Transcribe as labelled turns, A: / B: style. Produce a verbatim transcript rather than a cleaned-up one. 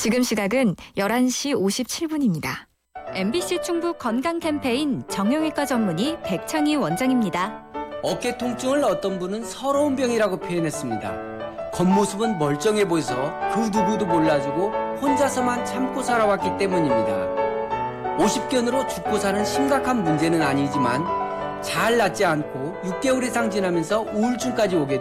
A: 지금 시각은 열한 시 오십칠 분입니다.
B: 엠비씨 충북 건강 캠페인 정형외과 전문의 백창희 원장입니다.
C: 어깨 통증을 어떤 분은 서러운 병이라고 표현했습니다. 겉모습은 멀쩡해 보여서 그 누구도 몰라주고 혼자서만 참고 살아왔기 때문입니다. 오십견으로 죽고 사는 심각한 문제는 아니지만 잘 낫지 않고 육 개월 이상 지나면서 우울증까지 오게